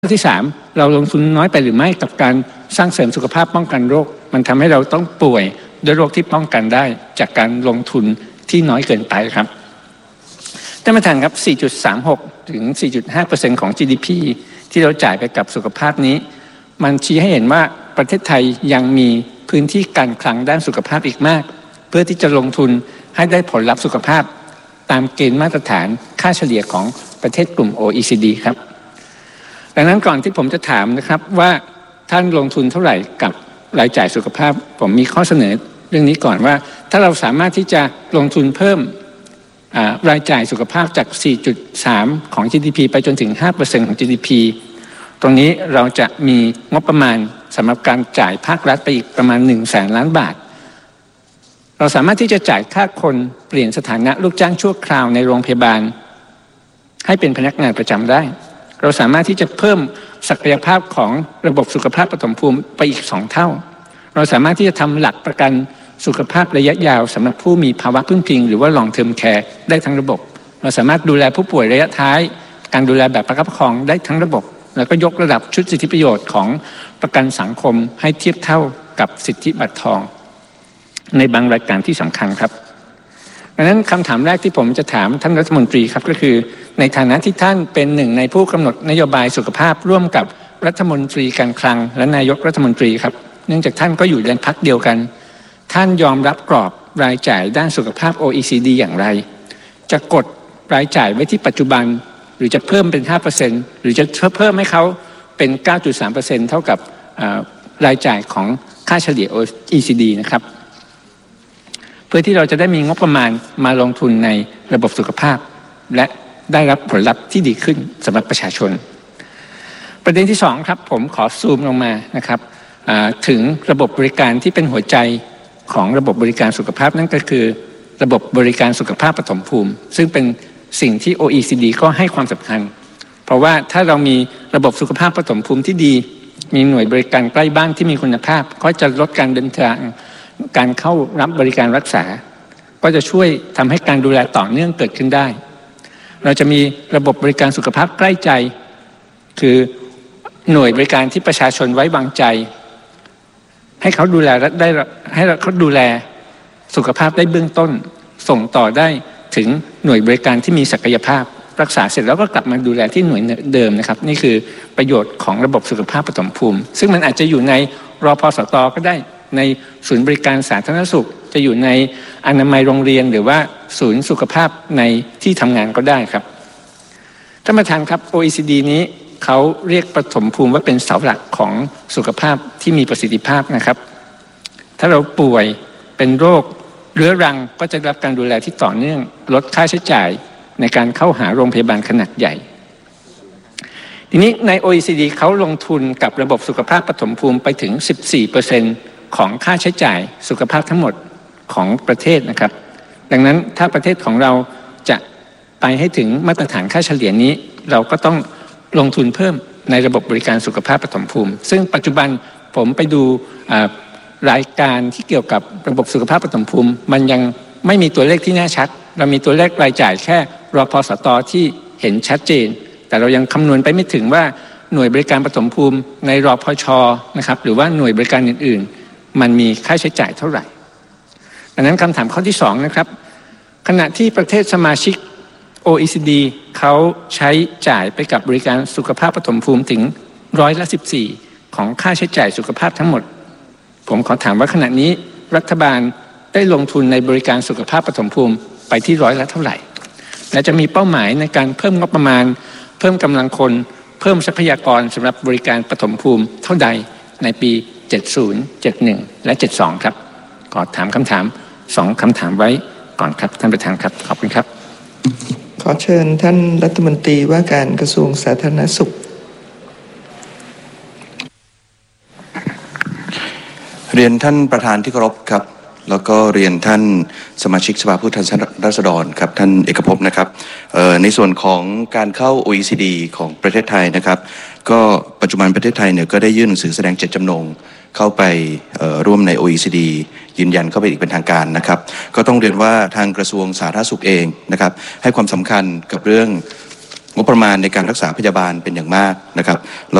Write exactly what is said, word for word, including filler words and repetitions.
ข้อที่สามเราลงทุนน้อยไปหรือไม่กับการสร้างเสริมสุขภาพป้องกันโรคมันทำให้เราต้องป่วยด้วยโรคที่ป้องกันได้จากการลงทุนที่น้อยเกินไปครับท่านประธานครับ สี่จุดสามหก ถึง สี่จุดห้าเปอร์เซ็นต์ ของ จี ดี พี ที่เราจ่ายไปกับสุขภาพนี้มันชี้ให้เห็นว่าประเทศไทยยังมีพื้นที่การคลังด้านสุขภาพอีกมากเพื่อที่จะลงทุนให้ได้ผลลัพธ์สุขภาพตามเกณฑ์มาตรฐานค่าเฉลี่ยของประเทศกลุ่ม โอ อี ซี ดี ครับดังนั้นก่อนที่ผมจะถามนะครับว่าท่านลงทุนเท่าไหร่กับรายจ่ายสุขภาพผมมีข้อเสนอเรื่องนี้ก่อนว่าถ้าเราสามารถที่จะลงทุนเพิ่มรายจ่ายสุขภาพจาก สี่จุดสาม ของ จี ดี พี ไปจนถึง ห้าเปอร์เซ็นต์ ของ จี ดี พี ตรงนี้เราจะมีงบประมาณสำหรับการจ่ายภาครัฐไปอีกประมาณ หนึ่งแสนล้านบาทเราสามารถที่จะจ่ายค่าคนเปลี่ยนสถานะลูกจ้างชั่วคราวในโรงพยาบาลให้เป็นพนักงานประจำได้เราสามารถที่จะเพิ่มศักยภาพของระบบสุขภาพปฐมภูมิไปอีกสองเท่าเราสามารถที่จะทำหลักประกันสุขภาพระยะยาวสำหรับผู้มีภาวะพึ่งพิงหรือว่า long term care ได้ทั้งระบบเราสามารถดูแลผู้ป่วยระยะท้ายการดูแลแบบประคับประคองได้ทั้งระบบแล้วก็ยกระดับชุดสิทธิประโยชน์ของประกันสังคมให้เทียบเท่ากับสิทธิบัตรทองในบางรายการที่สำคัญครับดังนั้นคำถามแรกที่ผมจะถามท่านรัฐมนตรีครับก็คือในฐานะที่ท่านเป็นหนึ่งในผู้กำหนดนโยบายสุขภาพร่วมกับรัฐมนตรีการคลังและนายกรัฐมนตรีครับเนื่องจากท่านก็อยู่ในพรรคเดียวกันท่านยอมรับกรอบรายจ่ายด้านสุขภาพ โอ อี ซี ดี อย่างไรจะกดรายจ่ายไว้ที่ปัจจุบันหรือจะเพิ่มเป็น ห้าเปอร์เซ็นต์ หรือจะเพิ่มให้เขาเป็น เก้าจุดสามเปอร์เซ็นต์ เท่ากับรายจ่ายของค่าเฉลี่ย โอ อี ซี ดี นะครับเพื่อที่เราจะได้มีงบประมาณมาลงทุนในระบบสุขภาพและได้รับผลลัพธ์ที่ดีขึ้นสำหรับประชาชนประเด็นที่สองครับผมขอซูมลงมานะครับถึงระบบบริการที่เป็นหัวใจของระบบบริการสุขภาพนั่นก็คือระบบบริการสุขภาพปฐมภูมิซึ่งเป็นสิ่งที่ โอ อี ซี ดี ก็ให้ความสำคัญเพราะว่าถ้าเรามีระบบสุขภาพปฐมภูมิที่ดีมีหน่วยบริการใกล้บ้านที่มีคุณภาพก็จะลดการเดินทางการเข้ารับบริการรักษาก็จะช่วยทำให้การดูแลต่อเนื่องเกิดขึ้นได้เราจะมีระบบบริการสุขภาพใกล้ใจคือหน่วยบริการที่ประชาชนไว้วางใจให้เขาดูแลได้ให้เขาดูแลสุขภาพได้เบื้องต้นส่งต่อได้ถึงหน่วยบริการที่มีศักยภาพรักษาเสร็จแล้วก็กลับมาดูแลที่หน่วยเดิมนะครับนี่คือประโยชน์ของระบบสุขภาพปฐมภูมิซึ่งมันอาจจะอยู่ในรพสตก็ได้ในศูนย์บริการสาธารณสุขจะอยู่ในอนามัยโรงเรียนหรือว่าศูนย์สุขภาพในที่ทำงานก็ได้ครับท่านประธานครับ โอ อี ซี ดี นี้เขาเรียกปฐมภูมิว่าเป็นเสาหลักของสุขภาพที่มีประสิทธิภาพนะครับถ้าเราป่วยเป็นโรคเรื้อรังก็จะรับการดูแลที่ต่อเนื่องลดค่าใช้จ่ายในการเข้าหาโรงพยาบาลขนาดใหญ่ทีนี้ใน โอ อี ซี ดี เขาลงทุนกับระบบสุขภาพปฐมภูมิไปถึง สิบสี่เปอร์เซ็นต์ ของค่าใช้จ่ายสุขภาพทั้งหมดของประเทศนะครับดังนั้นถ้าประเทศของเราจะไปให้ถึงมาตรฐานค่าเฉลี่ยนี้เราก็ต้องลงทุนเพิ่มในระบบบริการสุขภาพปฐมภูมิซึ่งปัจจุบันผมไปดูรายการที่เกี่ยวกับระบบสุขภาพปฐมภูมิมันยังไม่มีตัวเลขที่แน่ชัดเรามีตัวเลขรายจ่ายแค่รพสตที่เห็นชัดเจนแต่เรายังคำนวณไปไม่ถึงว่าหน่วยบริการปฐมภูมิในรพช.นะครับหรือว่าหน่วยบริการอื่นๆมันมีค่าใช้จ่ายเท่าไหร่ดังนั้นคำถามข้อที่สองนะครับขณะที่ประเทศสมาชิก โอ อี ซี ดี เขาใช้จ่ายไปกับบริการสุขภาพปฐมภูมิถึงร้อยละสิบสี่ของค่าใช้จ่ายสุขภาพทั้งหมดผมขอถามว่าขณะนี้รัฐบาลได้ลงทุนในบริการสุขภาพปฐมภูมิไปที่ร้อยละเท่าไหร่และจะมีเป้าหมายในการเพิ่มงบประมาณเพิ่มกำลังคนเพิ่มทรัพยากรสำหรับบริการปฐมภูมิเท่าใดในปีเจ็ดสิบ เจ็ดสิบเอ็ดและเจ็ดสิบสองครับขอถามคำถามสองคำถามไว้ก่อนครับท่านประธานครับขอบคุณครับขอเชิญท่านรัฐมนตรีว่าการกระทรวงสาธารณสุขเรียนท่านประธานที่เคารพครับแล้วก็เรียนท่านสมาชิกสภาผู้แทนราษฎรครับท่านเอกภพนะครับในส่วนของการเข้า โอ อี ซี ดี ของประเทศไทยนะครับก็ปัจจุบันประเทศไทยเนี่ยก็ได้ยื่นหนังสือแสดงเจตจำนงเข้าไปร่วมใน โอ อี ซี ดี ยืนยันเข้าไปอีกเป็นทางการนะครับก็ต้องเรียนว่าทางกระทรวงสาธารณสุขเองนะครับให้ความสำคัญกับเรื่องงบประมาณในการรักษาพยาบาลเป็นอย่างมากนะครับ